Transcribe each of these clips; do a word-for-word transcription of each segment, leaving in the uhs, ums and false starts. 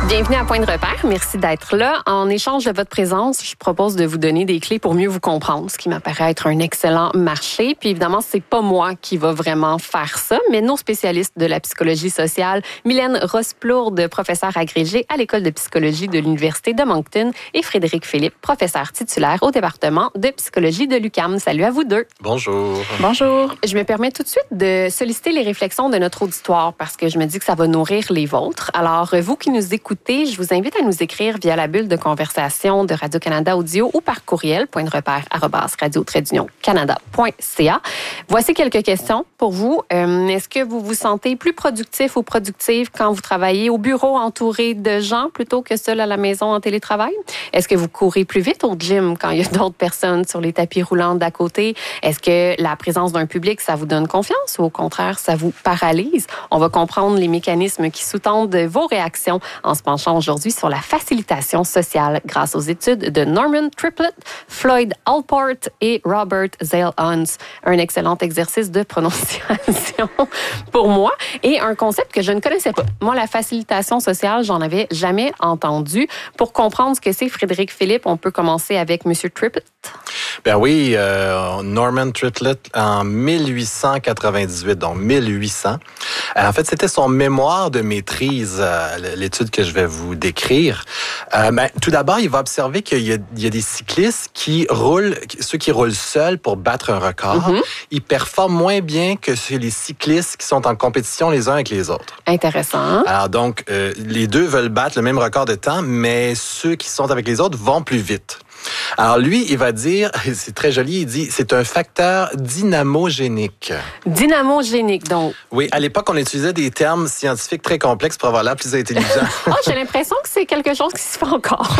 Bienvenue à Point de repère. Merci d'être là. En échange de votre présence, je propose de vous donner des clés pour mieux vous comprendre, ce qui m'apparaît être un excellent marché. Puis évidemment, c'est pas moi qui va vraiment faire ça, mais nos spécialistes de la psychologie sociale, Mylène Rosplourde, professeure agrégée à l'École de psychologie de l'Université de Moncton, et Frédéric Philippe, professeur titulaire au département de psychologie de l'U Q A M. Salut à vous deux. Bonjour. Bonjour. Je me permets tout de suite de solliciter les réflexions de notre auditoire parce que je me dis que ça va nourrir les vôtres. Alors, vous qui nous écoutez, je vous invite à nous écrire via la bulle de conversation de Radio-Canada Audio ou par courriel, point de repère arobase radio tiret d'union canada point c a. Voici quelques questions pour vous. Euh, est-ce que vous vous sentez plus productif ou productive quand vous travaillez au bureau entouré de gens plutôt que seul à la maison en télétravail? Est-ce que vous courez plus vite au gym quand il y a d'autres personnes sur les tapis roulants d'à côté? Est-ce que la présence d'un public, ça vous donne confiance ou au contraire, ça vous paralyse? On va comprendre les mécanismes qui sous-tendent vos réactions en se penchant aujourd'hui sur la facilitation sociale grâce aux études de Norman Triplett, Floyd Allport et Robert Zale-Hunt. Un excellent exercice de prononciation pour moi et un concept que je ne connaissais pas. Moi, la facilitation sociale, j'en avais jamais entendu. Pour comprendre ce que c'est, Frédéric Philippe, on peut commencer avec M. Triplett. Ben oui, euh, Norman Triplett en mille huit cent quatre-vingt-dix-huit, donc mille huit cents. Euh, en fait, c'était son mémoire de maîtrise, euh, l'étude que je vais vous décrire. Euh, ben, tout d'abord, il va observer qu'il y a, il y a des cyclistes qui roulent, ceux qui roulent seuls pour battre un record, mm-hmm. ils performent moins bien que les cyclistes qui sont en compétition les uns avec les autres. Intéressant. Alors donc, euh, les deux veulent battre le même record de temps, mais ceux qui sont avec les autres vont plus vite. Alors lui, il va dire, c'est très joli, il dit, c'est un facteur dynamogénique. Dynamogénique, donc. Oui, à l'époque, on utilisait des termes scientifiques très complexes pour avoir l'air plus intelligent. Oh, j'ai l'impression que c'est quelque chose qui se fait encore.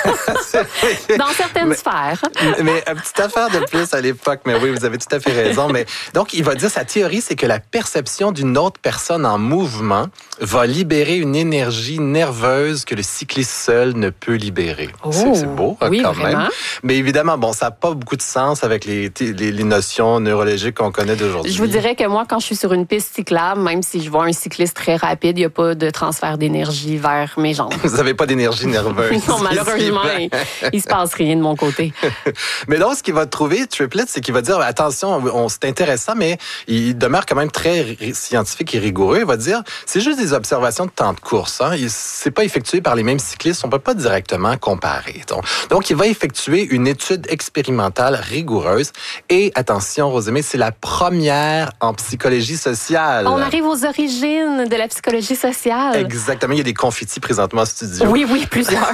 Dans certaines mais, sphères. Mais une petite affaire de plus à l'époque, mais oui, vous avez tout à fait raison. Mais donc, il va dire, sa théorie, c'est que la perception d'une autre personne en mouvement va libérer une énergie nerveuse que le cycliste seul ne peut libérer. Oh, c'est, c'est beau, oui, quand vraiment. même. Mais évidemment, bon, ça n'a pas beaucoup de sens avec les, les, les notions neurologiques qu'on connaît d'aujourd'hui. Je vous dirais que moi, quand je suis sur une piste cyclable, même si je vois un cycliste très rapide, il n'y a pas de transfert d'énergie vers mes jambes. Vous n'avez pas d'énergie nerveuse. Non, malheureusement, il ne se passe rien de mon côté. Mais donc, ce qu'il va trouver, Triplett, c'est qu'il va dire, attention, on, c'est intéressant, mais il demeure quand même très scientifique et rigoureux. Il va dire, c'est juste des observations de temps de course. Hein. C'est pas effectué par les mêmes cyclistes. On ne peut pas directement comparer. Donc, donc il va effectuer une étude expérimentale rigoureuse. Et attention, Rosemée, c'est la première en psychologie sociale. On arrive aux origines de la psychologie sociale. Exactement. Il y a des confettis présentement en studio. Oui, oui, plusieurs.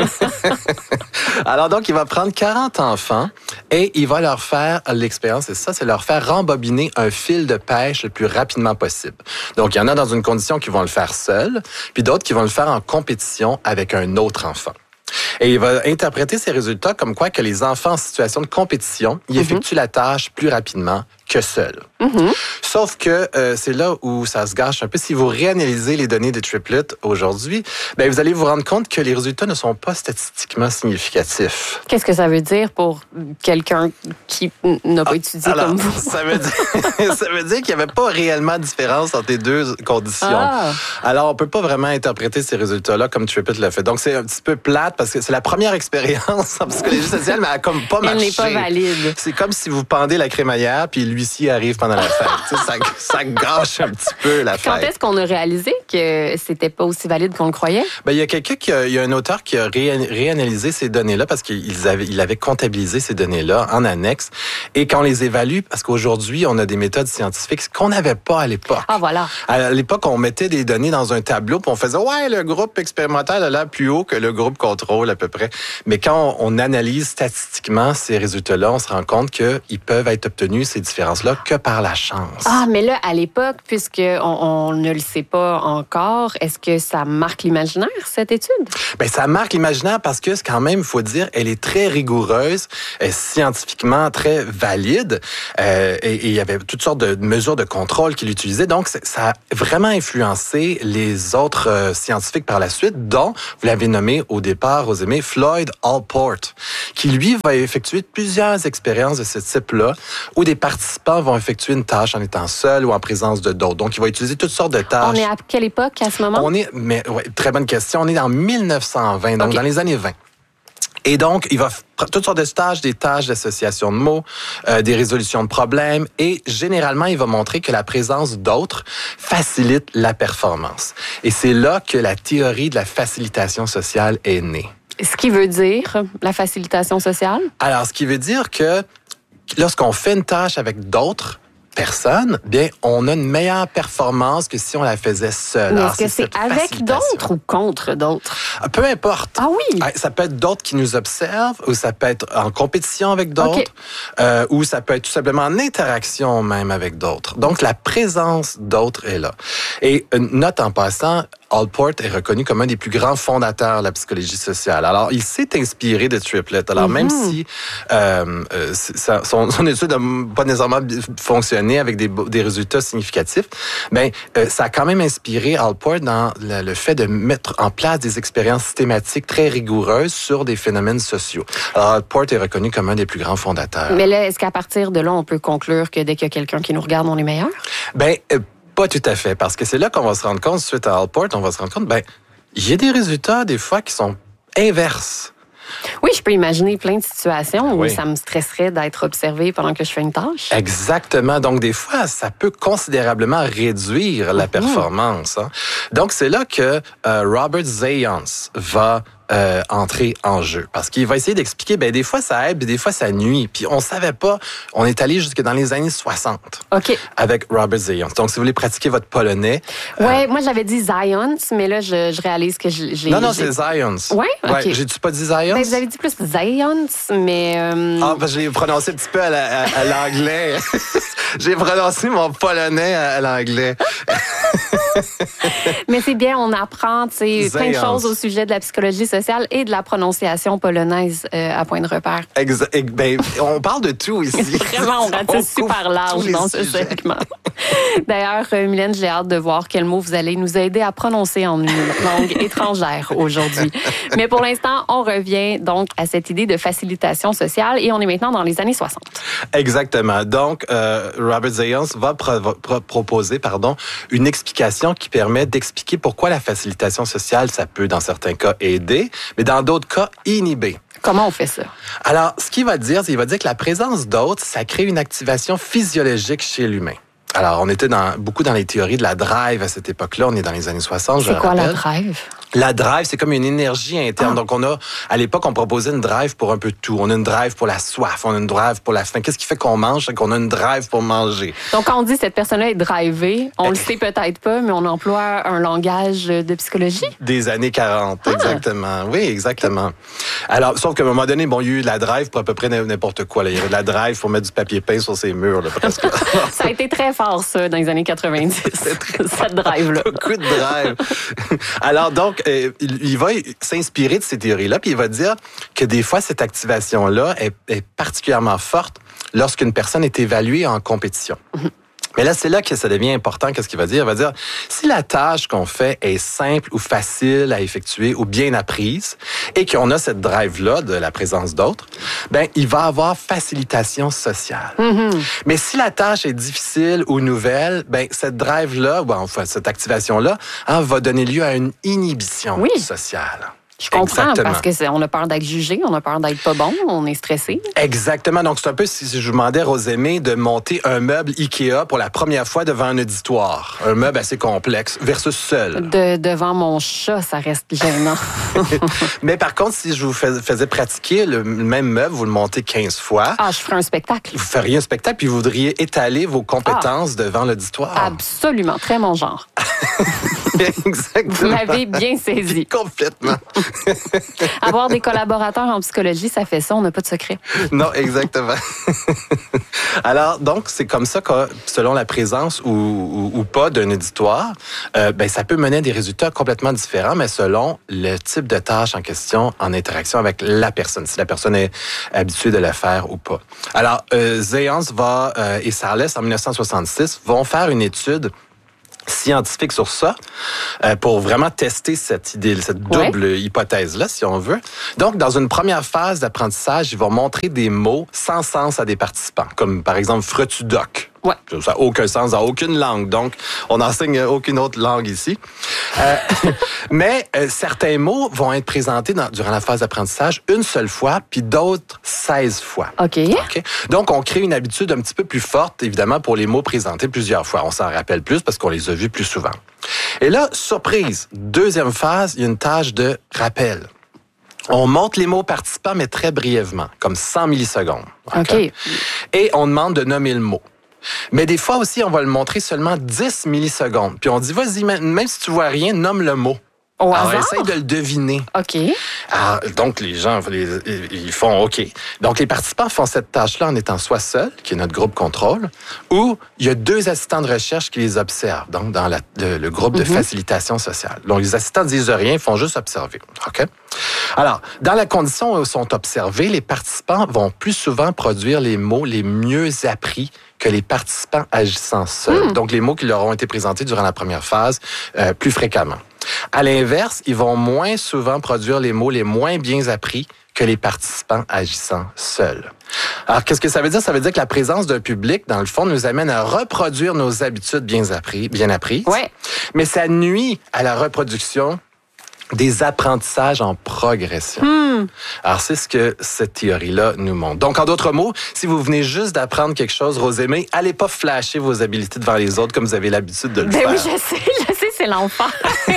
Alors donc, il va prendre quarante enfants et il va leur faire l'expérience, et ça, c'est leur faire rembobiner un fil de pêche le plus rapidement possible. Donc, il y en a dans une condition qui vont le faire seuls, puis d'autres qui vont le faire en compétition avec un autre enfant. Et il va interpréter ces résultats comme quoi que les enfants en situation de compétition, ils mm-hmm. effectuent la tâche plus rapidement que seuls. Mm-hmm. Sauf que euh, c'est là où ça se gâche un peu. Si vous réanalysez les données de Triplett aujourd'hui, ben vous allez vous rendre compte que les résultats ne sont pas statistiquement significatifs. Qu'est-ce que ça veut dire pour quelqu'un qui n'a pas étudié Alors, comme vous? Ça veut dire, ça veut dire qu'il n'y avait pas réellement de différence entre les deux conditions. Ah. Alors, on ne peut pas vraiment interpréter ces résultats-là comme Triplett l'a fait. Donc, c'est un petit peu plate parce que c'est la première expérience en psychologie sociale, mais elle n'a comme pas marché. Elle n'est pas valide. C'est comme si vous pendez la crémaillère puis l'huissier arrive pendant la fête. ça, ça gâche un petit peu la fête. Quand est-ce qu'on a réalisé que c'était pas aussi valide qu'on le croyait? Ben, il y a quelqu'un qui a, il y a un auteur qui a ré, réanalysé ces données-là parce qu'il avait, il avait comptabilisé ces données-là en annexe. Et quand on les évalue, parce qu'aujourd'hui, on a des méthodes scientifiques qu'on n'avait pas à l'époque. Ah, voilà. À l'époque, on mettait des données dans un tableau puis on faisait, ouais, le groupe expérimental a l'air plus haut que le groupe contrôle à peu près. Mais quand on, on analyse statistiquement ces résultats-là, on se rend compte qu'ils peuvent être obtenus, ces différences-là, que par la chance. Ah, mais là, à l'époque, puisqu'on on ne le sait pas encore, est-ce que ça marque l'imaginaire, cette étude? Bien, ça marque l'imaginaire parce que, quand même, il faut dire, elle est très rigoureuse, euh, scientifiquement très valide, euh, et il y avait toutes sortes de mesures de contrôle qu'il utilisait. Donc, ça a vraiment influencé les autres euh, scientifiques par la suite, dont, vous l'avez nommé au départ, aux aimé, Floyd Allport, qui lui va effectuer plusieurs expériences de ce type-là, où des participants vont effectuer une tâche en étant seuls ou en présence de d'autres. Donc, il va utiliser toutes sortes de tâches. On est à quelle époque à ce moment? On est, mais ouais, très bonne question. On est en mille neuf cent vingt, donc okay. dans les années vingt. Et donc, il va faire toutes sortes de tâches, des tâches d'association de mots, euh, des résolutions de problèmes, et généralement, il va montrer que la présence d'autres facilite la performance. Et c'est là que la théorie de la facilitation sociale est née. Ce qui veut dire la facilitation sociale? Alors, ce qui veut dire que lorsqu'on fait une tâche avec d'autres personnes, bien, on a une meilleure performance que si on la faisait seule. Mais Alors, est-ce que c'est, c'est avec d'autres ou contre d'autres? Peu importe. Ah oui? Ça peut être d'autres qui nous observent, ou ça peut être en compétition avec d'autres, okay. euh, ou ça peut être tout simplement en interaction même avec d'autres. Donc, la présence d'autres est là. Et une note en passant, Allport est reconnu comme un des plus grands fondateurs de la psychologie sociale. Alors, il s'est inspiré de Triplett. Alors, mm-hmm. même si euh, euh, ça, son, son étude n'a pas nécessairement fonctionné avec des, des résultats significatifs, ben, euh, ça a quand même inspiré Allport dans le, le fait de mettre en place des expériences systématiques très rigoureuses sur des phénomènes sociaux. Alors, Allport est reconnu comme un des plus grands fondateurs. Mais là, est-ce qu'à partir de là, on peut conclure que dès qu'il y a quelqu'un qui nous regarde, on est meilleur? Ben, euh, pas tout à fait, parce que c'est là qu'on va se rendre compte, suite à Allport, on va se rendre compte, ben, il y a des résultats, des fois, qui sont inverses. Oui, je peux imaginer plein de situations où oui. ça me stresserait d'être observé pendant que je fais une tâche. Exactement. Donc, des fois, ça peut considérablement réduire la performance. Hein. Donc, c'est là que euh, Robert Zayans va Euh, entrer en jeu. Parce qu'il va essayer d'expliquer, ben des fois ça aide, puis des fois ça nuit. Puis on savait pas, on est allé jusque dans les années soixante. OK. Avec Robert Zayans. Donc, si vous voulez pratiquer votre polonais... Ouais, euh... moi j'avais dit Zions, mais là je, je réalise que j'ai... Non, non, j'ai... c'est Zions. Ouais? OK. Ouais, j'ai-tu pas dit Zions? Ben, vous avez dit plus Zions, mais... Euh... Ah, ben je l'ai prononcé un petit peu à, la, à, à l'anglais. J'ai prononcé mon polonais à, à l'anglais. Mais c'est bien, on apprend plein de choses au sujet de la psychologie sociale et de la prononciation polonaise euh, à point de repère. Exact. Ben, on parle de tout ici. Vraiment, on ratisse super large dans ce sujets. segment. D'ailleurs, euh, Mylène, j'ai hâte de voir quel mot vous allez nous aider à prononcer en une langue étrangère aujourd'hui. Mais pour l'instant, on revient donc à cette idée de facilitation sociale et on est maintenant dans les années soixante. Exactement. Donc, euh, Robert Zayans va pro- pro- proposer pardon, une explication qui permet d'expliquer pourquoi la facilitation sociale, ça peut, dans certains cas, aider, mais dans d'autres cas, inhiber. Comment on fait ça? Alors, ce qu'il va dire, c'est qu'il va dire que la présence d'autres, ça crée une activation physiologique chez l'humain. Alors, on était dans, beaucoup dans les théories de la drive à cette époque-là. On est dans les années soixante, je C'est quoi rappelle. la drive? La drive, c'est comme une énergie interne. Ah. Donc, on a, à l'époque, on proposait une drive pour un peu de tout. On a une drive pour la soif, on a une drive pour la faim. Qu'est-ce qui fait qu'on mange? C'est qu'on a une drive pour manger. Donc, quand on dit cette personne-là est drivée, on le sait peut-être pas, mais on emploie un langage de psychologie? Des années quarante, ah. exactement. Oui, exactement. Alors, sauf qu'à un moment donné, bon, il y a eu de la drive pour à peu près n'importe quoi. Là. Il y avait de la drive pour mettre du papier peint sur ses murs, là, presque. Ça a été très fort, ça, dans les années quatre-vingt-dix. Cette drive-là. Beaucoup de drive. Alors, donc, euh, il, il va s'inspirer de ces théories-là, puis il va dire que des fois, cette activation-là est, est particulièrement forte lorsqu'une personne est évaluée en compétition. Mm-hmm. Mais là, c'est là que ça devient important. Qu'est-ce qu'il va dire? Il va dire, si la tâche qu'on fait est simple ou facile à effectuer ou bien apprise et qu'on a cette drive-là de la présence d'autres, ben il va avoir facilitation sociale. Mm-hmm. Mais si la tâche est difficile ou nouvelle, ben cette drive-là, ou enfin cette activation-là, hein, va donner lieu à une inhibition oui. sociale. Je comprends, exactement. Parce qu'on a peur d'être jugé, on a peur d'être pas bon, on est stressé. Exactement. Donc, c'est un peu si je vous demandais, Rosemée, de monter un meuble Ikea pour la première fois devant un auditoire. Un meuble assez complexe versus seul. De, devant mon chat, ça reste gênant. Mais par contre, si je vous fais, faisais pratiquer le même meuble, vous le montez quinze fois. Ah, je ferais un spectacle. Vous feriez un spectacle, puis vous voudriez étaler vos compétences ah, devant l'auditoire. Absolument. Très mon genre. Exactement. Vous m'avez bien saisi. Complètement. Avoir des collaborateurs en psychologie, ça fait ça, on n'a pas de secret. Non, exactement. Alors, donc, c'est comme ça que, selon la présence ou, ou, ou pas d'un auditoire, euh, ben, ça peut mener à des résultats complètement différents, mais selon le type de tâche en question, en interaction avec la personne, si la personne est habituée de le faire ou pas. Alors, euh, Zayans va, euh, et Sarles, en dix-neuf cent soixante-six, vont faire une étude scientifiques sur ça euh, pour vraiment tester cette idée, cette double ouais. hypothèse-là, si on veut. Donc, dans une première phase d'apprentissage, ils vont montrer des mots sans sens à des participants, comme par exemple « fretu doc ». Ouais. Ça n'a aucun sens dans aucune langue. Donc, on n'enseigne aucune autre langue ici. Euh, mais euh, certains mots vont être présentés dans, durant la phase d'apprentissage une seule fois, puis d'autres seize fois. OK. OK. Donc, on crée une habitude un petit peu plus forte, évidemment, pour les mots présentés plusieurs fois. On s'en rappelle plus parce qu'on les a vus plus souvent. Et là, surprise, deuxième phase, il y a une tâche de rappel. On montre les mots participants, mais très brièvement, comme cent millisecondes. OK. Et on demande de nommer le mot. Mais des fois aussi, on va le montrer seulement dix millisecondes. Puis on dit, vas-y, même si tu vois rien, nomme le mot. Au Alors, hasard? essaye de le deviner. OK. Alors, donc, les gens, les, ils font OK. Donc, les participants font cette tâche-là en étant soit seuls, qui est notre groupe contrôle, ou il y a deux assistants de recherche qui les observent, donc dans la, le, le groupe de mm-hmm. facilitation sociale. Donc, les assistants ne disent rien, ils font juste observer. OK? Alors, dans la condition où ils sont observés, les participants vont plus souvent produire les mots les mieux appris que les participants agissant seuls. Mm. Donc, les mots qui leur ont été présentés durant la première phase euh, plus fréquemment. À l'inverse, ils vont moins souvent produire les mots les moins bien appris que les participants agissant seuls. Alors, qu'est-ce que ça veut dire? Ça veut dire que la présence d'un public, dans le fond, nous amène à reproduire nos habitudes bien apprises, bien apprises. Ouais. Mais ça nuit à la reproduction des apprentissages en progression. Hmm. Alors, c'est ce que cette théorie-là nous montre. Donc, en d'autres mots, si vous venez juste d'apprendre quelque chose, Rosemée, allez pas flasher vos habiletés devant les autres comme vous avez l'habitude de le ben faire. Oui, je sais, je sais, c'est l'enfer.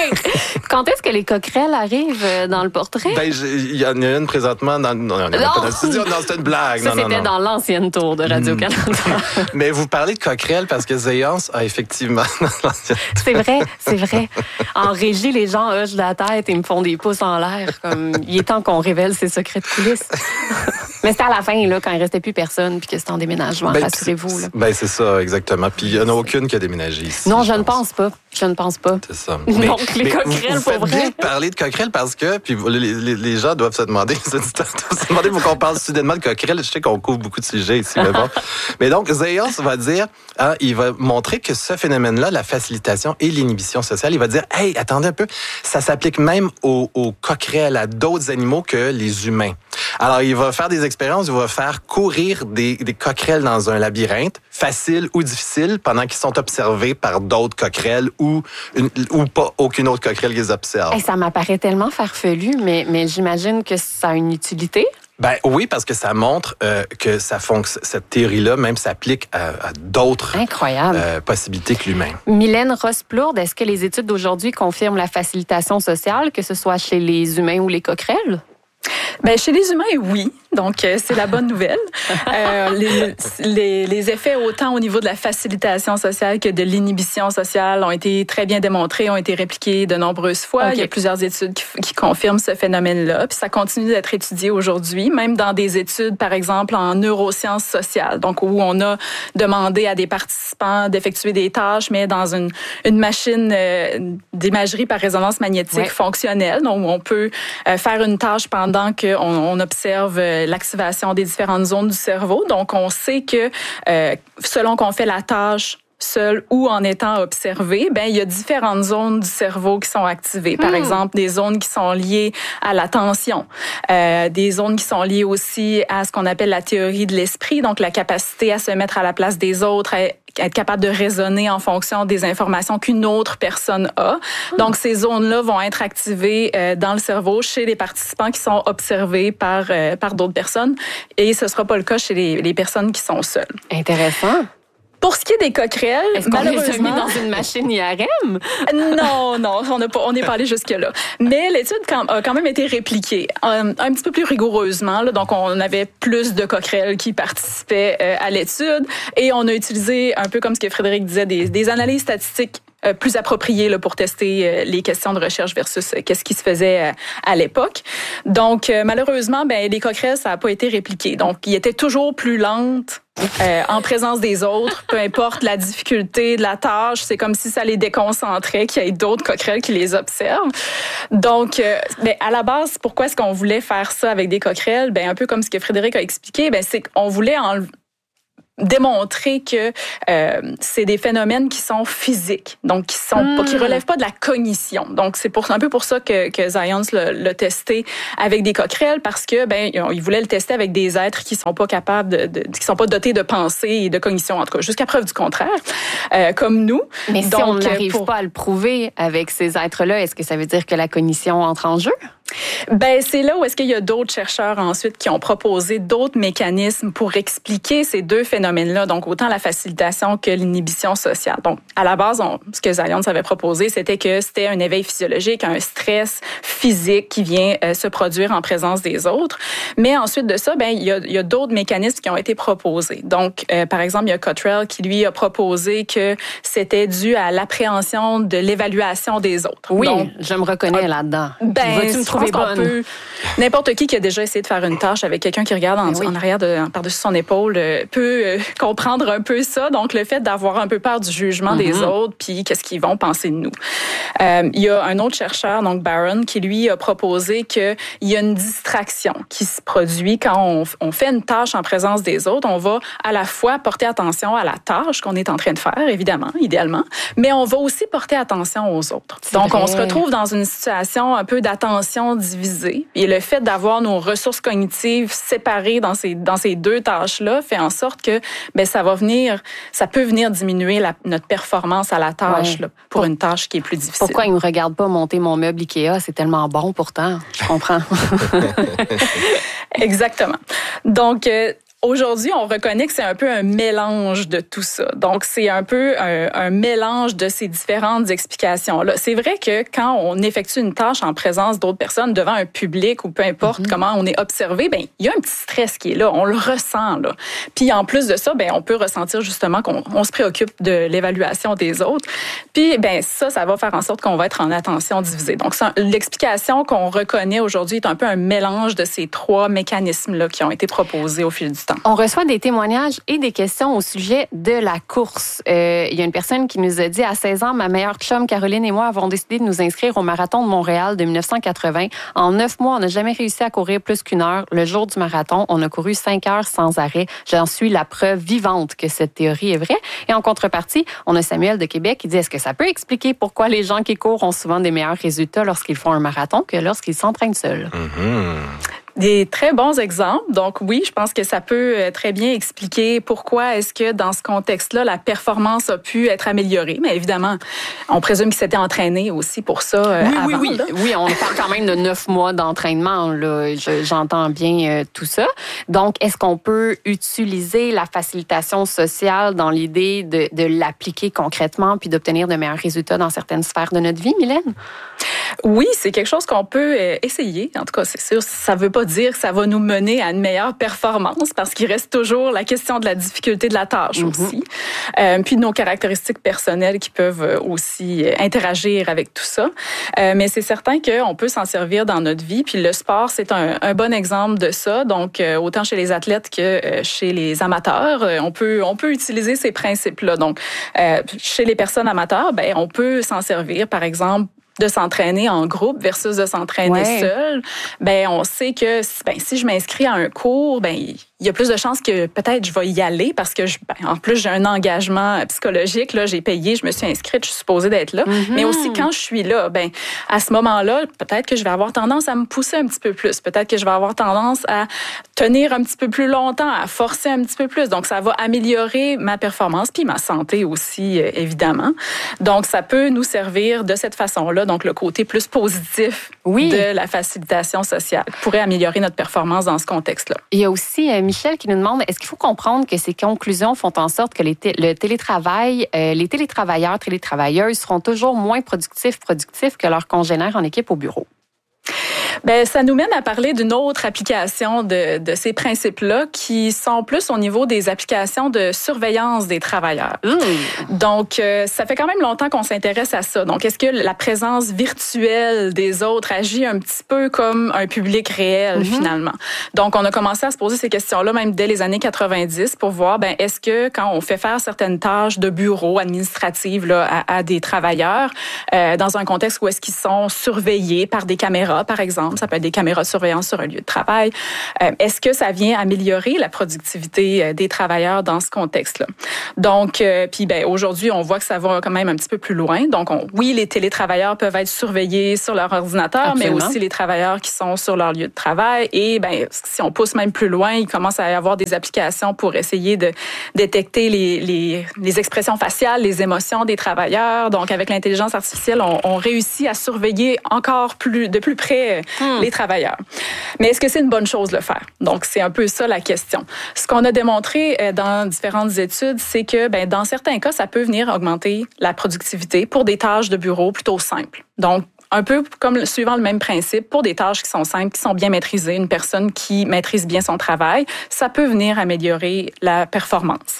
Quand est-ce que les coquerelles arrivent dans le portrait? Ben, il y en a une présentement dans... Non, non, non, pas dans le studio. Non, c'était une blague. Ça, non, non, c'était non. dans l'ancienne tour de Radio-Canada. Hmm. Mais vous parlez de coquerelles parce que Zéance a effectivement... c'est vrai, c'est vrai. En régie, les gens hochent la tête et me font des pouces en l'air. Comme, il est temps qu'on révèle ses secrets de coulisses. Mais c'était à la fin, là, quand il ne restait plus personne puis que c'était en déménagement, ben, rassurez-vous. Là. Ben, c'est ça, exactement. Puis il n'y en a aucune qui a déménagé ici. Non, je, je ne pense. pense pas. Je ne pense pas. C'est ça. Mais, Donc, les mais coquerelles, vous, vous pour vrai. bien de parler de coquerelles parce que, puis les, les, les gens doivent se demander, doivent se demander pourquoi on parle soudainement de coquerelles. Je sais qu'on couvre beaucoup de sujets ici, mais bon. Mais donc, Zéance va dire, hein, il va montrer que ce phénomène-là, la facilitation et l'inhibition sociale, il va dire, hey, attendez un peu, ça s'applique même aux, aux coquerelles, à d'autres animaux que les humains. Alors, il va faire des expériences, il va faire courir des, des coquerelles dans un labyrinthe, facile ou difficile, pendant qu'ils sont observés par d'autres coquerelles ou, une, ou pas aucune autre coquerelle qui les observe. Hey, ça m'apparaît tellement farfelu, mais, mais j'imagine que ça a une utilité. Ben oui, parce que ça montre euh, que ça fonc- cette théorie-là même s'applique à, à d'autres euh, possibilités que l'humain. Mylène Ross-Plourde, est-ce que les études d'aujourd'hui confirment la facilitation sociale, que ce soit chez les humains ou les coquerelles? Ben, chez les humains, oui. Donc, euh, c'est la bonne nouvelle. Euh, les, les, les effets, autant au niveau de la facilitation sociale que de l'inhibition sociale, ont été très bien démontrés, ont été répliqués de nombreuses fois. Okay. Il y a plusieurs études qui, qui confirment ce phénomène-là. Puis ça continue d'être étudié aujourd'hui, même dans des études, par exemple, en neurosciences sociales, donc où on a demandé à des participants d'effectuer des tâches, mais dans une, une machine euh, d'imagerie par résonance magnétique ouais. fonctionnelle, donc où on peut euh, faire une tâche pendant qu'on on observe euh, l'activation des différentes zones du cerveau. Donc, on sait que euh, selon qu'on fait la tâche seul ou en étant observé, ben il y a différentes zones du cerveau qui sont activées. Par mmh. exemple, des zones qui sont liées à l'attention, euh, des zones qui sont liées aussi à ce qu'on appelle la théorie de l'esprit, donc la capacité à se mettre à la place des autres, à être capable de raisonner en fonction des informations qu'une autre personne a. Mmh. Donc, ces zones-là vont être activées euh, dans le cerveau chez les participants qui sont observés par, euh, par d'autres personnes et ce ne sera pas le cas chez les, les personnes qui sont seules. Intéressant. Pour ce qui est des coquerelles, est-ce qu'on les a mis dans une machine I R M? Non, non, on n'est pas, on n'est pas allé jusque-là. Mais l'étude a quand même été répliquée un, un petit peu plus rigoureusement. Là. Donc, on avait plus de coquerelles qui participaient euh, à l'étude et on a utilisé, un peu comme ce que Frédéric disait, des, des analyses statistiques Euh, plus approprié là, pour tester euh, les questions de recherche versus euh, qu'est-ce qui se faisait euh, à l'époque. Donc, euh, malheureusement, ben, les coquerelles, ça n'a pas été répliqué. Donc, ils étaient toujours plus lentes euh, en présence des autres, peu importe la difficulté de la tâche. C'est comme si ça les déconcentrait, qu'il y ait d'autres coquerelles qui les observent. Donc, euh, ben, à la base, pourquoi est-ce qu'on voulait faire ça avec des coquerelles? Ben, un peu comme ce que Frédéric a expliqué, ben, c'est qu'on voulait enlever démontré que euh, c'est des phénomènes qui sont physiques, donc qui sont mmh. qui relèvent pas de la cognition. Donc c'est pour un peu pour ça que, que Zions l'a, l'a testé avec des coquerelles, parce que ben il voulait le tester avec des êtres qui sont pas capables de, de qui sont pas dotés de pensée et de cognition, en tout cas jusqu'à preuve du contraire, euh, comme nous. Mais donc, si on n'arrive pour... pas à le prouver avec ces êtres-là, est-ce que ça veut dire que la cognition entre en jeu? Ben c'est là où est-ce qu'il y a d'autres chercheurs ensuite qui ont proposé d'autres mécanismes pour expliquer ces deux phénomènes-là, donc autant la facilitation que l'inhibition sociale. Donc à la base, on, ce que Zions avait proposé, c'était que c'était un éveil physiologique, un stress physique qui vient euh, se produire en présence des autres. Mais ensuite de ça, ben il y a, il y a d'autres mécanismes qui ont été proposés. Donc euh, par exemple, il y a Cottrell qui lui a proposé que c'était dû à l'appréhension de l'évaluation des autres. Oui, donc, je me reconnais euh, là-dedans. Ben, vas-tu me trouver bonne? Peut, n'importe qui qui a déjà essayé de faire une tâche avec quelqu'un qui regarde en, oui. en arrière de, par-dessus son épaule euh, peut euh, comprendre un peu ça. Donc, le fait d'avoir un peu peur du jugement mm-hmm. des autres, puis qu'est-ce qu'ils vont penser de nous. Euh, il y a un autre chercheur, donc Barron, qui lui a proposé qu'il y a une distraction qui se produit quand on, on fait une tâche en présence des autres. On va à la fois porter attention à la tâche qu'on est en train de faire, évidemment, idéalement, mais on va aussi porter attention aux autres. C'est donc, vrai. On se retrouve dans une situation un peu d'attention divisée. Et le fait d'avoir nos ressources cognitives séparées dans ces, dans ces deux tâches-là fait en sorte que ben, ça va venir, ça peut venir diminuer la, notre performance à la tâche ouais. là, pour, pour une tâche qui est plus difficile. Pourquoi ils ne me regardent pas monter mon meuble Ikea? C'est tellement bon pourtant. Je comprends. Exactement. Donc, euh, aujourd'hui, on reconnaît que c'est un peu un mélange de tout ça. Donc, c'est un peu un, un mélange de ces différentes explications-là. C'est vrai que quand on effectue une tâche en présence d'autres personnes, devant un public ou peu importe mm-hmm. comment on est observé, ben il y a un petit stress qui est là, on le ressent là. Puis en plus de ça, ben on peut ressentir justement qu'on on se préoccupe de l'évaluation des autres. Puis ben ça, ça va faire en sorte qu'on va être en attention divisée. Donc, ça, l'explication qu'on reconnaît aujourd'hui est un peu un mélange de ces trois mécanismes-là qui ont été proposés au fil du temps. On reçoit des témoignages et des questions au sujet de la course. Euh, il y a une personne qui nous a dit, à seize ans, ma meilleure chum Caroline et moi avons décidé de nous inscrire au marathon de Montréal de dix-neuf cent quatre-vingts. En neuf mois, on n'a jamais réussi à courir plus qu'une heure. Le jour du marathon, on a couru cinq heures sans arrêt. J'en suis la preuve vivante que cette théorie est vraie. Et en contrepartie, on a Samuel de Québec qui dit, est-ce que ça peut expliquer pourquoi les gens qui courent ont souvent des meilleurs résultats lorsqu'ils font un marathon que lorsqu'ils s'entraînent seuls? Mm-hmm. Des très bons exemples. Donc oui, je pense que ça peut très bien expliquer pourquoi est-ce que dans ce contexte-là, la performance a pu être améliorée. Mais évidemment, on présume qu'il s'était entraîné aussi pour ça euh, oui, avant. Oui, oui, oui. Oui, on parle quand même de neuf mois d'entraînement. Là. Je, j'entends bien euh, tout ça. Donc, est-ce qu'on peut utiliser la facilitation sociale dans l'idée de, de l'appliquer concrètement puis d'obtenir de meilleurs résultats dans certaines sphères de notre vie, Mylène? Oui, c'est quelque chose qu'on peut essayer. En tout cas, c'est sûr, ça ne veut pas dire que ça va nous mener à une meilleure performance parce qu'il reste toujours la question de la difficulté de la tâche mm-hmm. aussi. Euh, puis de nos caractéristiques personnelles qui peuvent aussi interagir avec tout ça. Euh, mais c'est certain qu'on peut s'en servir dans notre vie. Puis le sport, c'est un, un bon exemple de ça. Donc, euh, autant chez les athlètes que chez les amateurs, on peut, on peut utiliser ces principes-là. Donc, euh, chez les personnes amateurs, ben, on peut s'en servir, par exemple, de s'entraîner en groupe versus de s'entraîner ouais. seul, ben on sait que ben, si je m'inscris à un cours, ben il y a plus de chances que peut-être je vais y aller parce que je, ben, en plus j'ai un engagement psychologique, là j'ai payé, je me suis inscrite, je suis supposée d'être là, mm-hmm. mais aussi quand je suis là, ben à ce moment-là, peut-être que je vais avoir tendance à me pousser un petit peu plus, peut-être que je vais avoir tendance à tenir un petit peu plus longtemps, à forcer un petit peu plus, donc ça va améliorer ma performance puis ma santé aussi évidemment. Donc ça peut nous servir de cette façon-là. Donc, le côté plus positif oui. de la facilitation sociale pourrait améliorer notre performance dans ce contexte-là. Il y a aussi euh, Michel qui nous demande, est-ce qu'il faut comprendre que ces conclusions font en sorte que les t- le télétravail, euh, les télétravailleurs, télétravailleuses seront toujours moins productifs, productifs que leurs congénères en équipe au bureau? Ben, ça nous mène à parler d'une autre application de, de ces principes-là qui sont plus au niveau des applications de surveillance des travailleurs. Mmh. Donc, euh, ça fait quand même longtemps qu'on s'intéresse à ça. Donc, est-ce que la présence virtuelle des autres agit un petit peu comme un public réel, mmh. finalement? Donc, on a commencé à se poser ces questions-là même dès les années quatre-vingt-dix pour voir, ben, est-ce que quand on fait faire certaines tâches de bureau administratives là, à, à des travailleurs, euh, dans un contexte où est-ce qu'ils sont surveillés par des caméras, par exemple, exemple. Ça peut être des caméras de surveillance sur un lieu de travail. Euh, est-ce que ça vient améliorer la productivité des travailleurs dans ce contexte-là? Donc, euh, puis ben, aujourd'hui, on voit que ça va quand même un petit peu plus loin. Donc, on, oui, les télétravailleurs peuvent être surveillés sur leur ordinateur, Absolument. mais aussi les travailleurs qui sont sur leur lieu de travail. Et ben, si on pousse même plus loin, il commence à y avoir des applications pour essayer de détecter les, les, les expressions faciales, les émotions des travailleurs. Donc, avec l'intelligence artificielle, on, on réussit à surveiller encore plus de plus près hmm. les travailleurs. Mais est-ce que c'est une bonne chose de le faire? Donc, c'est un peu ça la question. Ce qu'on a démontré dans différentes études, c'est que ben, dans certains cas, ça peut venir augmenter la productivité pour des tâches de bureau plutôt simples. Donc, un peu comme suivant le même principe, pour des tâches qui sont simples, qui sont bien maîtrisées, une personne qui maîtrise bien son travail, ça peut venir améliorer la performance.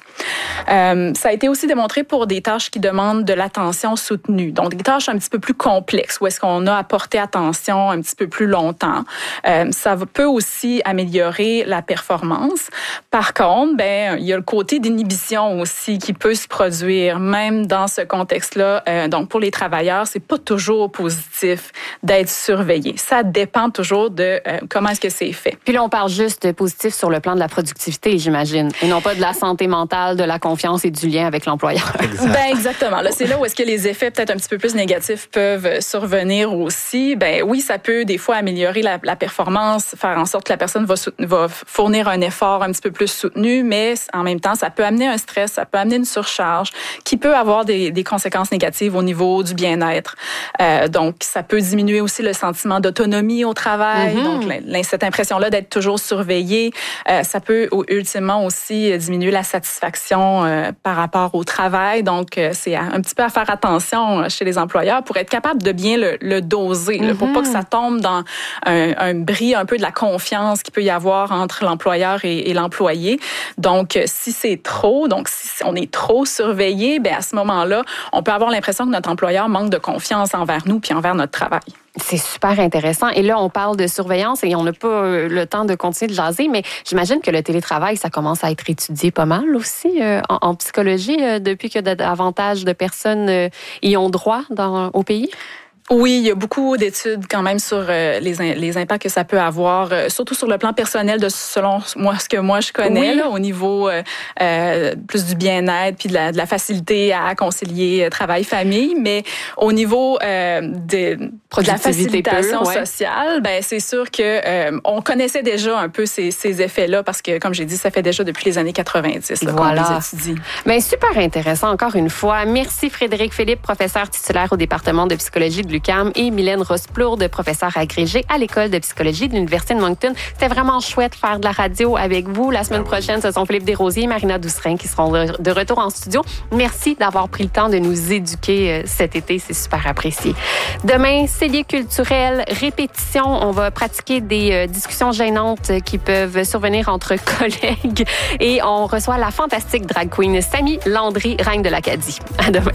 Euh, ça a été aussi démontré pour des tâches qui demandent de l'attention soutenue, donc des tâches un petit peu plus complexes, où est-ce qu'on a à porter attention un petit peu plus longtemps. Euh, ça peut aussi améliorer la performance. Par contre, ben, il y a le côté d'inhibition aussi qui peut se produire, même dans ce contexte-là. Euh, donc, pour les travailleurs, c'est pas toujours positif d'être surveillé. Ça dépend toujours de euh, comment est-ce que c'est fait. Puis là, on parle juste de positif sur le plan de la productivité, j'imagine, et non pas de la santé mentale, de la confiance et du lien avec l'employeur. Exact. Ben exactement. Là, c'est là où est-ce que les effets peut-être un petit peu plus négatifs peuvent survenir aussi. Ben oui, ça peut des fois améliorer la, la performance, faire en sorte que la personne va, va fournir un effort un petit peu plus soutenu, mais en même temps, ça peut amener un stress, ça peut amener une surcharge qui peut avoir des, des conséquences négatives au niveau du bien-être. Euh, donc, ça peut diminuer aussi le sentiment d'autonomie au travail. Mm-hmm. Donc, cette impression-là d'être toujours surveillé, euh, ça peut ultimement aussi diminuer la satisfaction euh, par rapport au travail. Donc, euh, c'est un petit peu à faire attention chez les employeurs pour être capable de bien le, le doser, mm-hmm. là, pour pas que ça tombe dans un, un bris un peu de la confiance qu'il peut y avoir entre l'employeur et, et l'employé. Donc, si c'est trop, donc si on est trop surveillé, ben à ce moment-là, on peut avoir l'impression que notre employeur manque de confiance envers nous puis envers notre travail. C'est super intéressant. Et là, on parle de surveillance et on n'a pas le temps de continuer de jaser, mais j'imagine que le télétravail, ça commence à être étudié pas mal aussi euh, en, en psychologie euh, depuis que davantage de personnes euh, y ont droit dans, au pays. Oui, il y a beaucoup d'études quand même sur euh, les, les impacts que ça peut avoir, euh, surtout sur le plan personnel, de selon moi ce que moi je connais, oui. là, au niveau euh, euh, plus du bien-être puis de la, de la facilité à concilier travail-famille, mais au niveau euh, de, de la facilitation pure, ouais. sociale, ben c'est sûr que euh, on connaissait déjà un peu ces, ces effets-là parce que, comme j'ai dit, ça fait déjà depuis les années quatre-vingt-dix là, voilà. qu'on les étudie. Ben super intéressant encore une fois. Merci Frédéric Philippe, professeur titulaire au département de psychologie de l'U Q A M, et Mylène Rosplourde, professeure agrégée à l'École de psychologie de l'Université de Moncton. C'était vraiment chouette de faire de la radio avec vous. La semaine prochaine, ce sont Philippe Desrosiers et Marina Doucerin qui seront de retour en studio. Merci d'avoir pris le temps de nous éduquer cet été. C'est super apprécié. Demain, c'est lié culturel, répétition. On va pratiquer des discussions gênantes qui peuvent survenir entre collègues et on reçoit la fantastique drag queen Samy Landry, reine de l'Acadie. À demain.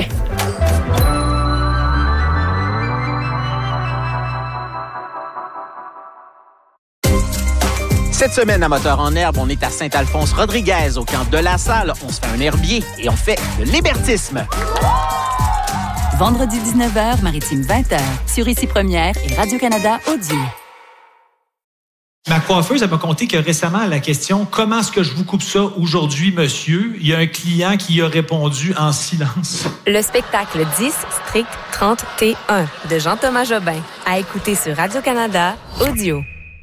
Cette semaine, à Moteur en herbe, on est à Saint-Alphonse-Rodriguez, au camp de la Salle. On se fait un herbier et on fait le libertisme. Vendredi dix-neuf heures, Maritime vingt heures, sur Ici Première et Radio-Canada Audio. Ma coiffeuse, elle m'a conté que récemment, à la question « Comment est-ce que je vous coupe ça aujourd'hui, monsieur? » il y a un client qui a répondu en silence. Le spectacle dix Strict trente T un de Jean-Thomas Jobin, à écouter sur Radio-Canada Audio.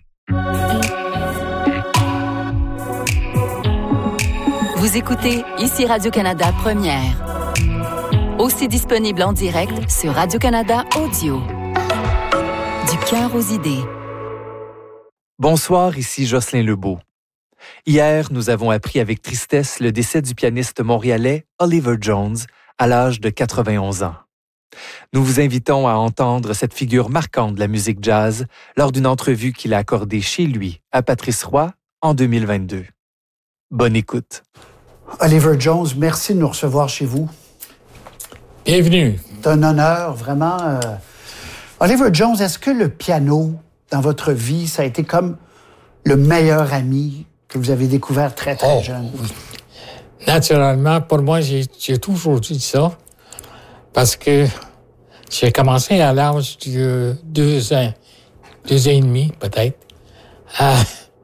Vous écoutez Ici Radio-Canada Première. Aussi disponible en direct sur Radio-Canada Audio. Du cœur aux idées. Bonsoir, ici Jocelyn Lebeau. Hier, nous avons appris avec tristesse le décès du pianiste montréalais Oliver Jones à l'âge de quatre-vingt-onze ans. Nous vous invitons à entendre cette figure marquante de la musique jazz lors d'une entrevue qu'il a accordée chez lui à Patrice Roy en deux mille vingt-deux. Bonne écoute. Oliver Jones, merci de nous recevoir chez vous. Bienvenue. C'est un honneur, vraiment. Euh... Oliver Jones, est-ce que le piano, dans votre vie, ça a été comme le meilleur ami que vous avez découvert très, très oh, jeune? Naturellement, pour moi, j'ai, j'ai toujours dit ça, parce que j'ai commencé à l'âge de deux ans deux ans et demi, peut-être. Euh,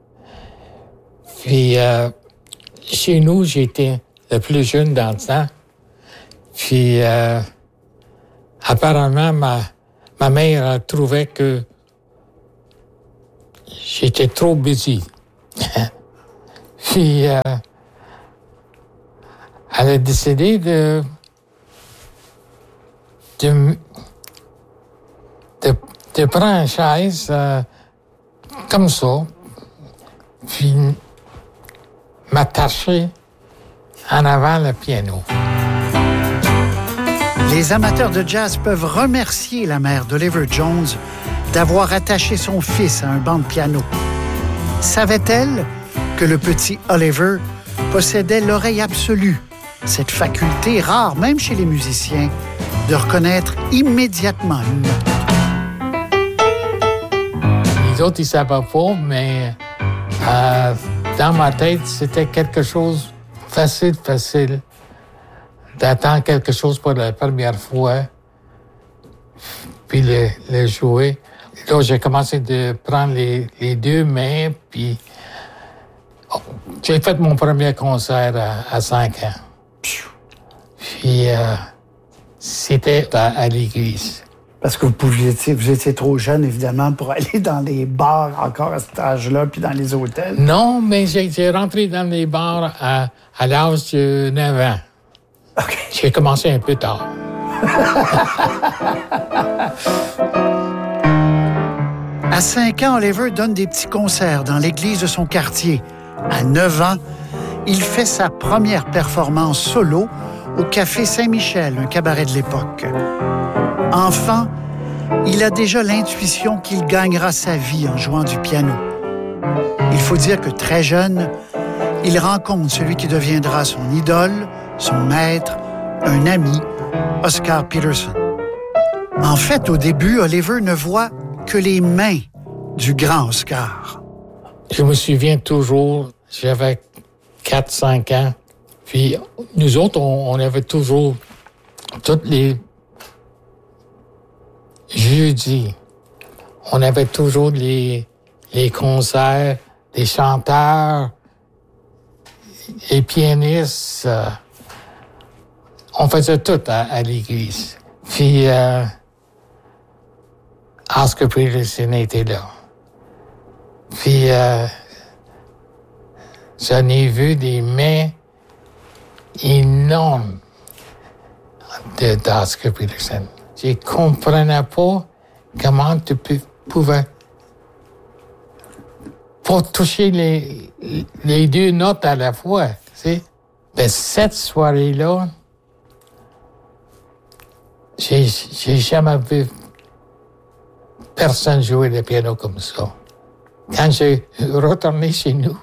puis, euh, chez nous, j'étais le plus jeune dans le temps. Puis, euh, apparemment, ma, ma mère a trouvé que j'étais trop busy. Puis, euh, elle a décidé de, de, de, de prendre une chaise euh, comme ça, puis m'attacher en avant le piano. Les amateurs de jazz peuvent remercier la mère d'Oliver Jones d'avoir attaché son fils à un banc de piano. Savait-elle que le petit Oliver possédait l'oreille absolue, cette faculté rare, même chez les musiciens, de reconnaître immédiatement une note? Les autres, ils ne savaient pas, mais euh, dans ma tête, c'était quelque chose facile, facile, d'attendre quelque chose pour la première fois, puis le, le jouer. Là, j'ai commencé de prendre les, les deux mains, puis oh, j'ai fait mon premier concert à, à cinq ans. Puis euh, c'était à, à l'église. Parce que vous pouviez, vous étiez trop jeune, évidemment, pour aller dans les bars encore à cet âge-là, puis dans les hôtels. Non, mais j'ai, j'ai rentré dans les bars à, à l'âge de neuf ans. Okay. J'ai commencé un peu tard. À cinq ans, Oliver donne des petits concerts dans l'église de son quartier. À neuf ans, il fait sa première performance solo au Café Saint-Michel, un cabaret de l'époque. Enfant, il a déjà l'intuition qu'il gagnera sa vie en jouant du piano. Il faut dire que très jeune, il rencontre celui qui deviendra son idole, son maître, un ami, Oscar Peterson. En fait, au début, Oliver ne voit que les mains du grand Oscar. Je me souviens toujours, j'avais quatre cinq ans, puis nous autres, on, on avait toujours, tous les jeudis, on avait toujours les, les concerts, les chanteurs, les pianistes. Euh, on faisait tout à, à l'église. Puis, euh, Oscar Peterson était là. Puis, euh, j'en ai vu des mains énormes de, d'Oscar Peterson. Je ne comprenais pas comment tu peux, pouvais pas toucher les, les deux notes à la fois. Tu sais. Mais cette soirée-là, j'ai, j'ai jamais vu personne jouer le piano comme ça. Quand j'ai retourné chez nous,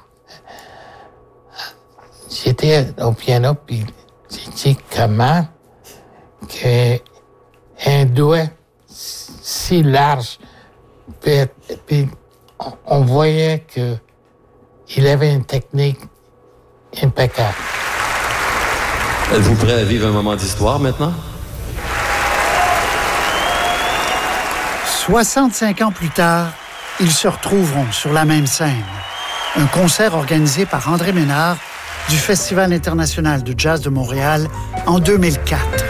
j'étais au piano, puis j'ai dit comment que un doigt si large, puis, puis on voyait qu'il avait une technique impeccable. Êtes-vous prêt à vivre un moment d'histoire maintenant? soixante-cinq ans plus tard, ils se retrouveront sur la même scène. Un concert organisé par André Ménard du Festival international de jazz de Montréal en deux mille quatre.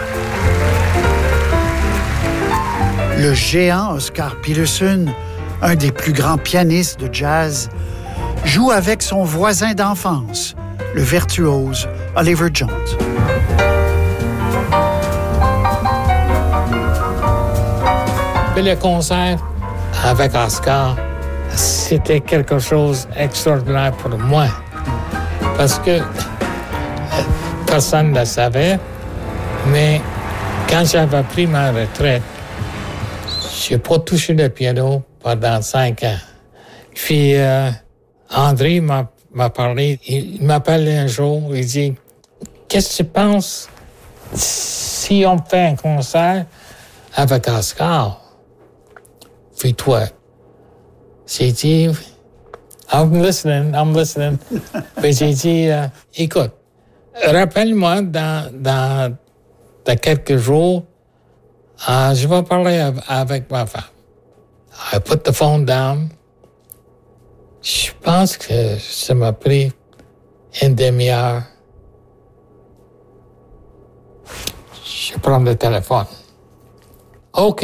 Le géant Oscar Peterson, un des plus grands pianistes de jazz, joue avec son voisin d'enfance, le virtuose Oliver Jones. Le concert avec Oscar, c'était quelque chose d'extraordinaire pour moi. Parce que personne ne le savait, mais quand j'avais pris ma retraite, je n'ai pas touché le piano pendant cinq ans. Puis euh, André m'a, m'a parlé, il m'appelle un jour, il dit « Qu'est-ce que tu penses si on fait un concert avec Oscar? » Puis toi, j'ai dit, I'm listening, I'm listening. Puis j'ai dit, euh, écoute, rappelle-moi dans, dans, dans quelques jours, euh, je vais parler avec ma femme. I put the phone down. Je pense que ça m'a pris une demi-heure. Je prends le téléphone. OK.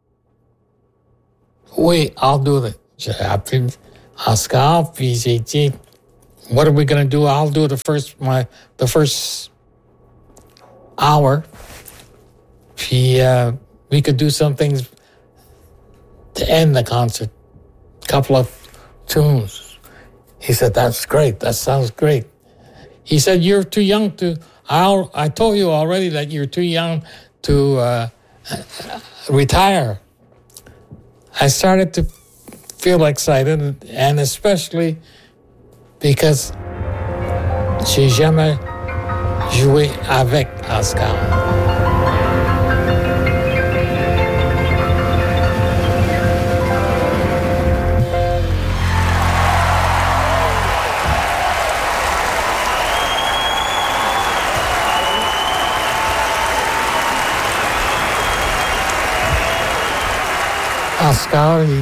Oui, I'll do it. J'ai appelé Oscar, puis j'ai dit, what are we going to do? I'll do the first, my, the first hour. Puis uh, we could do some things to end the concert. A couple of tunes. He said, that's great. That sounds great. He said, you're too young to, I'll, I told you already that you're too young to uh, retire. I started to feel excited, and especially because j'ai jamais joué avec Oscar. Oscar, il,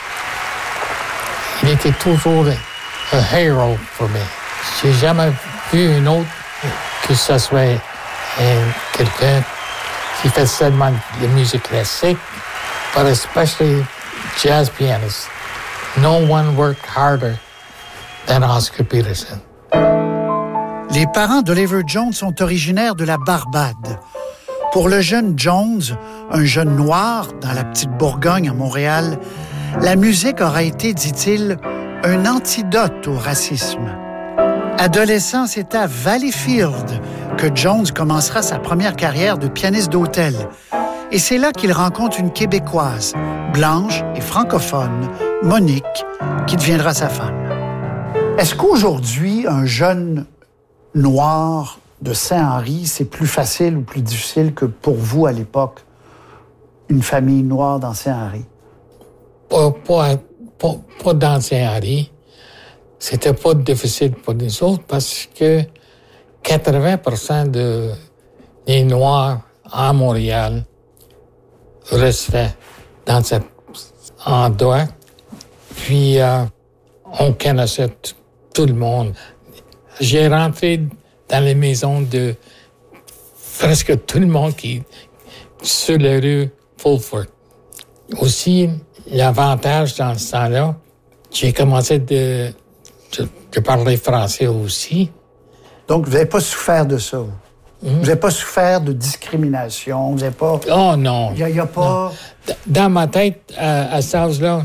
il était toujours un héros pour moi. J'ai jamais vu un autre que ce soit euh, quelqu'un qui fait seulement de la musique classique, but especially jazz pianist. No one worked harder than Oscar Peterson. Les parents d'Oliver Jones sont originaires de la Barbade. Pour le jeune Jones, un jeune noir dans la petite Bourgogne à Montréal, la musique aura été, dit-il, un antidote au racisme. Adolescent, c'est à Valleyfield que Jones commencera sa première carrière de pianiste d'hôtel. Et c'est là qu'il rencontre une Québécoise, blanche et francophone, Monique, qui deviendra sa femme. Est-ce qu'aujourd'hui, un jeune noir de Saint-Henri, c'est plus facile ou plus difficile que pour vous, à l'époque, une famille noire dans Saint-Henri? Pas, pas, pas, pas dans Saint-Henri. C'était pas difficile pour nous autres parce que quatre-vingts pour cent de, des Noirs à Montréal restaient dans cet endroit. Puis, euh, on connaissait t- tout le monde. J'ai rentré dans les maisons de presque tout le monde qui sur la rue Fulford. Aussi, l'avantage dans ce temps-là, j'ai commencé de, de, de parler français aussi. Donc, vous n'avez pas souffert de ça? Vous Mm. n'avez pas souffert de discrimination? Vous n'avez pas... Oh non! Il n'y a, a pas... Non. Dans ma tête, à, à cet âge-là,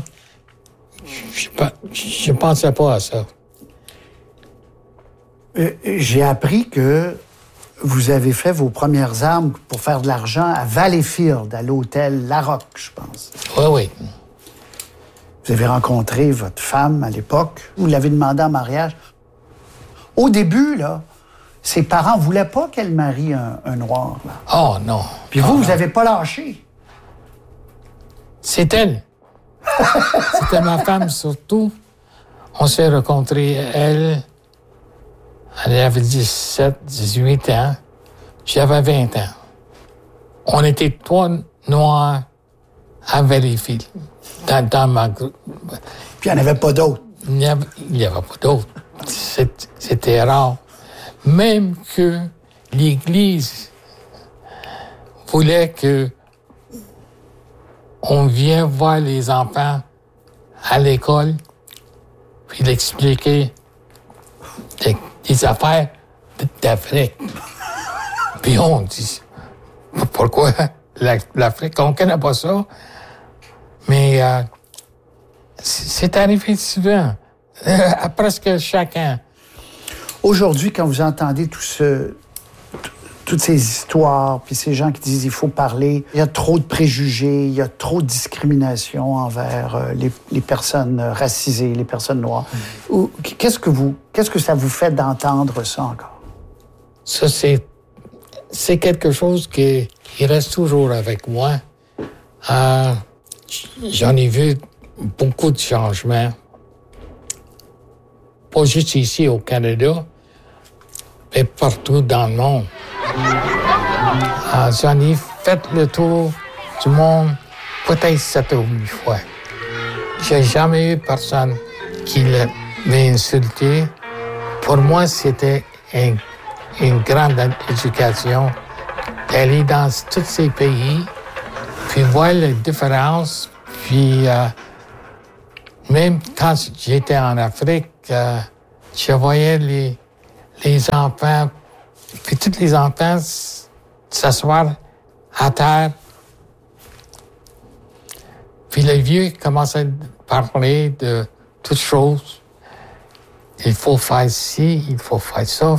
je ne pensais pas à ça. Euh, j'ai appris que vous avez fait vos premières armes pour faire de l'argent à Valleyfield, à l'hôtel La Roque, je pense. Oui, oui. Vous avez rencontré votre femme à l'époque. Vous l'avez demandé en mariage. Au début, là, ses parents ne voulaient pas qu'elle marie un, un noir. Là. Oh non. Puis vous, oh, vous n'avez pas lâché. C'est elle. C'était ma femme surtout. On s'est rencontrés, elle... Elle avait dix-sept, dix-huit ans. J'avais vingt ans. On était trois noirs à Valleyfield, dans, dans ma groupe. Puis il n'y en avait pas d'autres. Il n'y avait, avait pas d'autres. C'est, c'était rare. Même que l'Église voulait que on vienne voir les enfants à l'école, puis l'expliquer des, des affaires d'Afrique. Puis on dit, pourquoi l'Afrique? On ne connaît pas ça. Mais euh, c'est arrivé souvent, à presque chaque an. Aujourd'hui, quand vous entendez tout ce, toutes ces histoires, puis ces gens qui disent qu'il faut parler, il y a trop de préjugés, il y a trop de discrimination envers euh, les, les personnes racisées, les personnes noires. Mmh. Ou, qu'est-ce que vous, qu'est-ce que ça vous fait d'entendre ça encore? Ça, c'est, c'est quelque chose qui, qui reste toujours avec moi. Euh, j'en ai vu beaucoup de changements. Pas juste ici au Canada, mais partout dans le monde. Euh, j'en ai fait le tour du monde peut-être sept ou huit fois. j'ai jamais eu personne qui m'a insulté. Pour moi, c'était un, une grande éducation d'aller dans tous ces pays, puis voir les différences. Puis, euh, même quand j'étais en Afrique, euh, je voyais les, les enfants, puis tous les enfants s'asseoir à terre. Puis les vieux commençaient à parler de toutes choses. Il faut faire ci, il faut faire ça.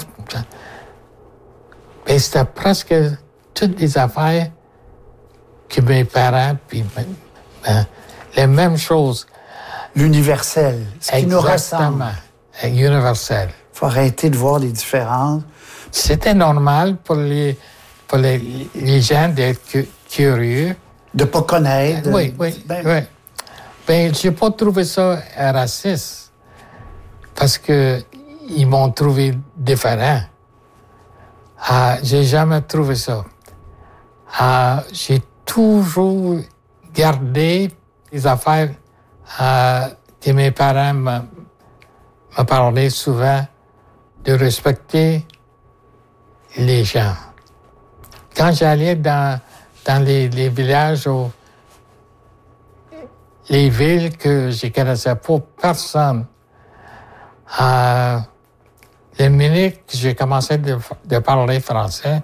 Mais c'était presque toutes les affaires que mes parents, puis ben, les mêmes choses. L'universel, ce qui nous ressemble. Exactement, universel. Il faut arrêter de voir les différences. C'était normal pour les, pour les, les gens d'être cu- curieux. De ne pas connaître. Oui, oui, ben, oui. Ben, j'ai pas trouvé ça raciste. Parce que ils m'ont trouvé différent. Ah, j'ai jamais trouvé ça. Ah, j'ai toujours gardé les affaires ah, que mes parents me, me parlaient souvent de respecter les gens. Quand j'allais dans, dans les, les villages, ou les villes que je ne connaissais pas, personne. Euh, les minutes que j'ai commencé de, de parler français,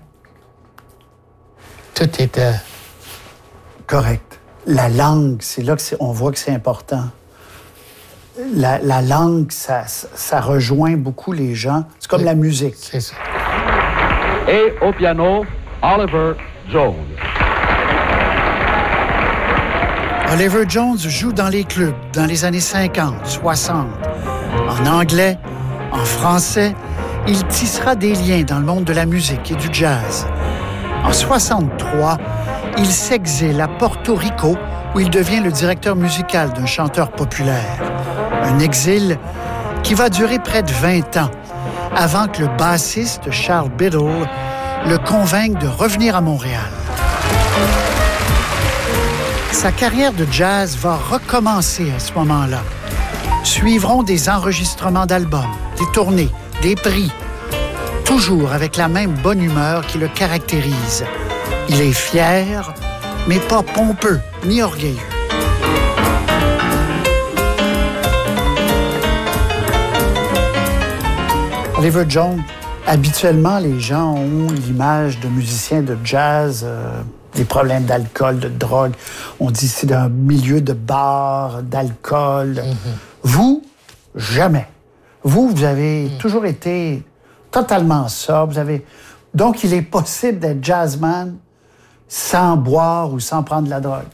tout était correct. La langue, c'est là qu'on voit que c'est important. La, la langue, ça, ça rejoint beaucoup les gens. C'est comme c'est, la musique. C'est ça. Et au piano, Oliver Jones. Oliver Jones joue dans les clubs dans les années cinquante, soixante. En anglais, en français, il tissera des liens dans le monde de la musique et du jazz. En soixante-trois, il s'exile à Porto Rico où il devient le directeur musical d'un chanteur populaire. Un exil qui va durer près de vingt ans avant que le bassiste Charles Biddle le convainque de revenir à Montréal. Sa carrière de jazz va recommencer à ce moment-là. Suivront des enregistrements d'albums, des tournées, des prix, toujours avec la même bonne humeur qui le caractérise. Il est fier, mais pas pompeux ni orgueilleux. Oliver Jones, habituellement, les gens ont l'image de musiciens de jazz, euh, des problèmes d'alcool, de drogue. On dit c'est d'un milieu de bar, d'alcool. Mm-hmm. Vous, jamais. Vous, vous avez mm. toujours été totalement sobre. Vous avez... Donc, il est possible d'être jazzman sans boire ou sans prendre de la drogue.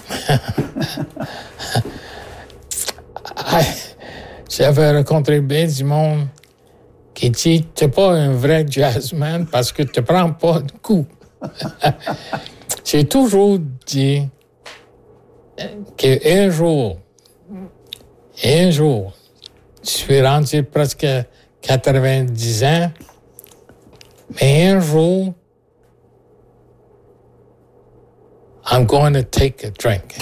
J'avais rencontré bien du monde qui dit « T'es pas un vrai jazzman parce que tu prends pas de coups. » J'ai toujours dit qu'un jour, un jour, je suis rendu presque quatre-vingt-dix ans, mais un jour, I'm going to take a drink.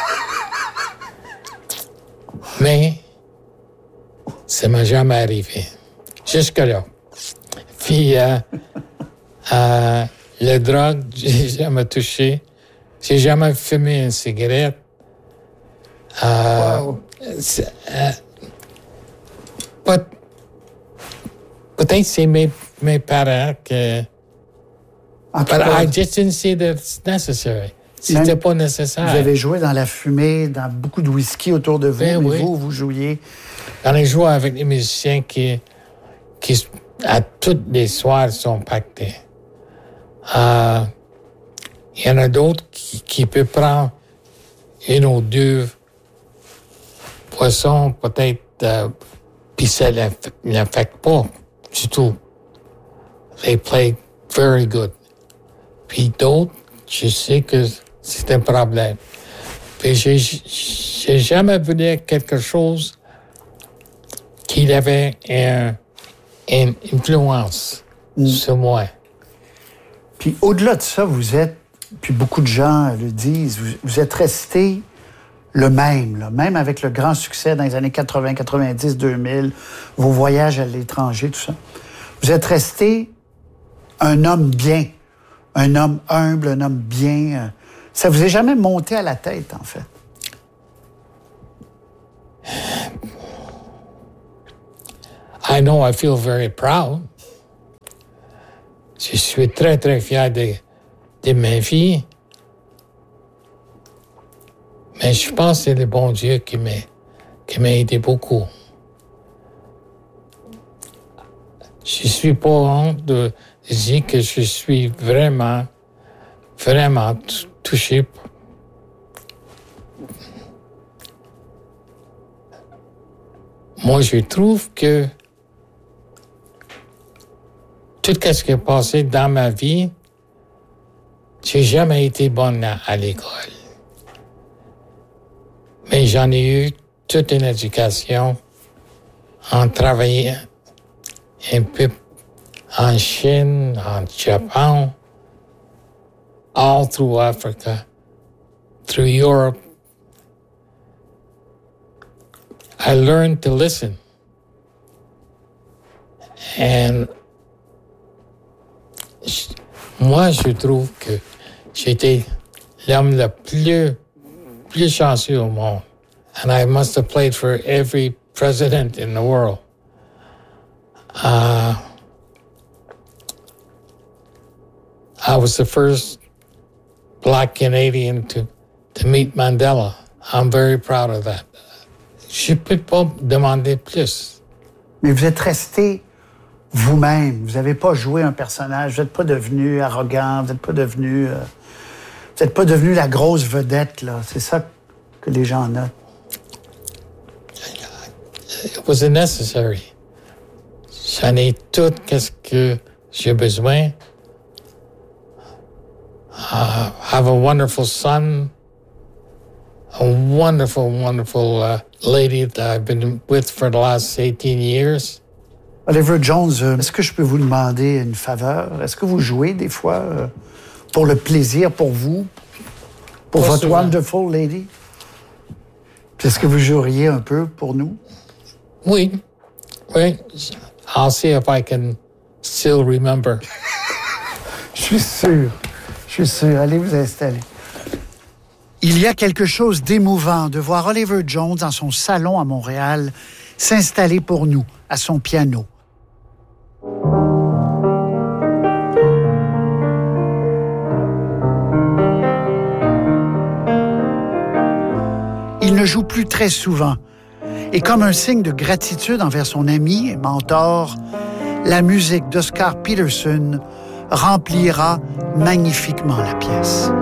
Mais ça m'a jamais arrivé. Jusque-là. Puis, euh, euh, le drogue, j'ai jamais touché. J'ai jamais fumé une cigarette. Euh, wow. euh, peut, peut-être c'est mes, mes parents que... But I just didn't see that it's necessary. C'était Même, pas nécessaire. Vous avez joué dans la fumée, dans beaucoup de whisky autour de vous, ben mais oui. vous, vous jouiez... On a joué avec des musiciens qui, qui à tous les soirs, sont pactés. Euh, il y en a d'autres qui, qui peuvent prendre une ou deux poissons, peut-être, euh, puis ça ne l'affecte pas du tout. They play very good. Puis d'autres, je sais que c'est un problème. Puis j'ai, j'ai jamais vu quelque chose qui avait un, une influence mm. sur moi. Puis au-delà de ça, vous êtes, puis beaucoup de gens le disent, vous, vous êtes resté le même, là, même avec le grand succès dans les années quatre-vingts, quatre-vingt-dix, deux mille, vos voyages à l'étranger, tout ça. Vous êtes resté un homme bien, un homme humble, un homme bien. Ça vous est jamais monté à la tête, en fait? I know I feel very proud. Je suis très, très fier de, de ma vie. Mais je pense que c'est le bon Dieu qui m'a, qui m'a aidé beaucoup. Je suis pas honte de dire que je suis vraiment, vraiment t- touché. Moi, je trouve que tout ce qui est passé dans ma vie, j'ai jamais été bonne à, à l'école. Mais j'en ai eu toute une éducation en travaillant un peu en Chine, en Japon, all through Africa, through Europe. I learned to listen. And moi, je trouve que j'étais l'homme le plus, plus chanceux au monde. And I must have played for every president in the world. Uh, I was the first Black Canadian to, to meet Mandela. I'm very proud of that. Je ne peux pas demander plus. Mais vous êtes resté vous-même. Vous n'avez pas joué un personnage. Vous n'êtes pas devenu arrogant. Vous n'êtes pas devenu... Euh, vous n'êtes pas devenu la grosse vedette, là. C'est ça que les gens notent. It was necessary. J'en ai tout ce que j'ai besoin. I uh, have a wonderful son, a wonderful, wonderful uh, lady that I've been with for the last eighteen years. Oliver Jones, euh, est-ce que je peux vous demander une faveur? Est-ce que vous jouez des fois euh, pour le plaisir, pour vous, pour Pas votre souvent. wonderful lady? Puis est-ce que vous joueriez un peu pour nous? Oui, oui. I'll see if I can still remember. Je suis sûr, je suis sûr. Allez vous installer. Il y a quelque chose d'émouvant de voir Oliver Jones dans son salon à Montréal s'installer pour nous, à son piano. Il ne joue plus très souvent. Et comme un signe de gratitude envers son ami et mentor, la musique d'Oscar Peterson remplira magnifiquement la pièce.